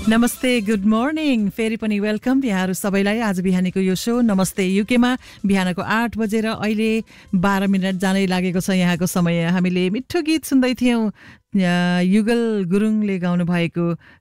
नमस्ते good morning फेरि पनि वेलकम यहाँहरू सबैलाई आज बिहानीको यो शो नमस्ते युकेमा बिहानको 8 बजेर अहिले 12 मिनट जानै लागेको छ यहाँको समय। हामीले मिठो गीत सुन्दै थियौं युगल गुरुङले गाउनु भएको